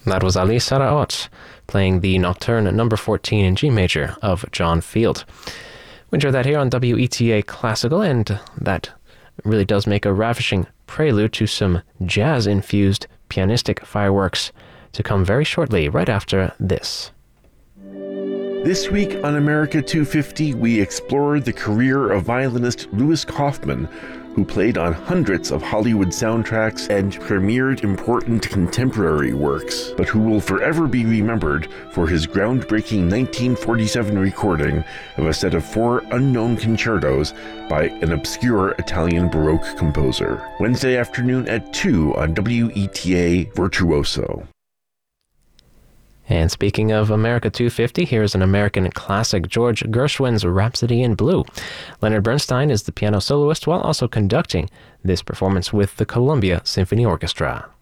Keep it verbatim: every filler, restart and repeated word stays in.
That was Ali Saraot playing the Nocturne number fourteen in G major of John Field. We enjoyed that here on W E T A Classical, and that really does make a ravishing prelude to some jazz-infused pianistic fireworks to come very shortly, right after this. This week on America two fifty, we explored the career of violinist Louis Kaufman, who played on hundreds of Hollywood soundtracks and premiered important contemporary works, but who will forever be remembered for his groundbreaking nineteen forty-seven recording of a set of four unknown concertos by an obscure Italian Baroque composer. Wednesday afternoon at two on W E T A Virtuoso. And speaking of America two fifty, here's an American classic, George Gershwin's Rhapsody in Blue. Leonard Bernstein is the piano soloist while also conducting this performance with the Columbia Symphony Orchestra.